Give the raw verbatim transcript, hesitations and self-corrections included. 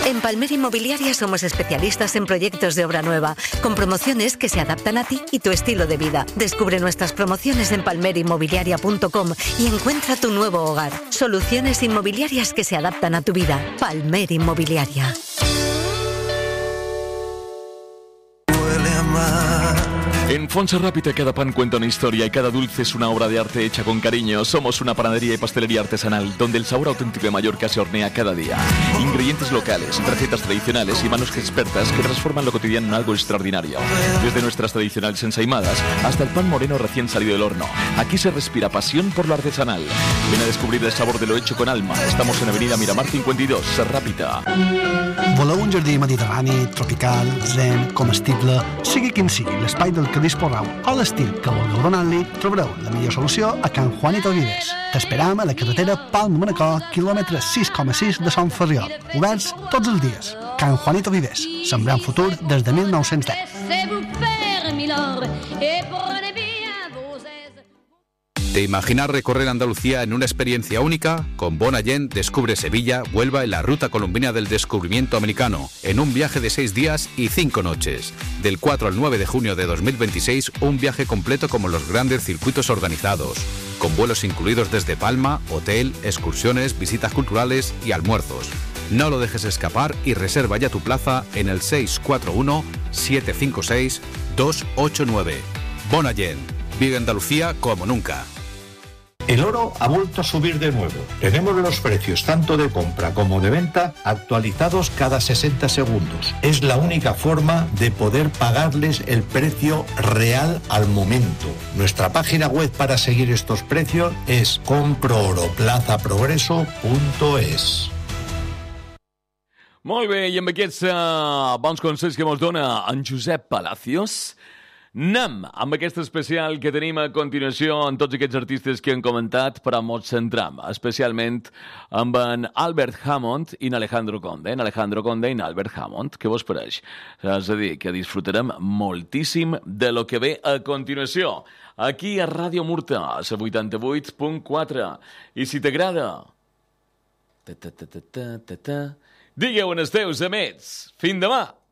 En Palmer Inmobiliaria somos especialistas en proyectos de obra nueva, con promociones que se adaptan a ti y tu estilo de vida. Descubre nuestras promociones en palmer inmobiliaria punto com y encuentra tu nuevo hogar. Soluciones inmobiliarias que se adaptan a tu vida. Palmer Inmobiliaria. En Fonsa Rápida cada pan cuenta una historia y cada dulce es una obra de arte hecha con cariño. Somos una panadería y pastelería artesanal donde el sabor auténtico de Mallorca se hornea cada día. Ingredientes locales, recetas tradicionales y manos expertas que transforman lo cotidiano en algo extraordinario. Desde nuestras tradicionales ensaimadas hasta el pan moreno recién salido del horno. Aquí se respira pasión por lo artesanal. Ven a descubrir el sabor de lo hecho con alma. Estamos en Avenida Miramar cincuenta y dos, Rápida. Voleu un jardí mediterrani, tropical, zen, comestible, sigui quin sigui l'espai del que disposeu o l'estil que vulgueu donar-li, trobareu la millor solució a Can Juanito Vives. T'esperam a la carretera Palma-Manacor, quilòmetre sis coma sis de Sant Ferriol. Oberts tots els dies. Can Juanito Vives, sembrant futur des de mil nou-cents deu. ¿Te imaginas recorrer Andalucía en una experiencia única? Con Bonagent descubre Sevilla, Huelva y la ruta colombina del descubrimiento americano, en un viaje de seis días y cinco noches. Del cuatro al nueve de junio de dos mil veintiséis, un viaje completo como los grandes circuitos organizados, con vuelos incluidos desde Palma, hotel, excursiones, visitas culturales y almuerzos. No lo dejes escapar y reserva ya tu plaza en el seis cuatro uno, siete cinco seis, dos ocho nueve. Bonagent, vive Andalucía como nunca. El oro ha vuelto a subir de nuevo. Tenemos los precios tanto de compra como de venta actualizados cada sesenta segundos. Es la única forma de poder pagarles el precio real al momento. Nuestra página web para seguir estos precios es comprooroplazaprogreso punto es. Molt bé, i amb aquests uh, bons consells que ens dona en Josep Palacios, anem amb aquest especial que tenim a continuació amb tots aquests artistes que hem comentat, però ens centram especialment amb en Albert Hammond i en Alejandro Conde. En Alejandro Conde i en Albert Hammond. Què vos pareix? És a dir, que disfrutarem moltíssim de lo que ve a continuació. Aquí a Ràdio Murta, a la vuitanta-vuit punt quatre. I si t'agrada, ta, ta, ta, ta, ta, ta, ta, digueu en els teus amics. Fins demà!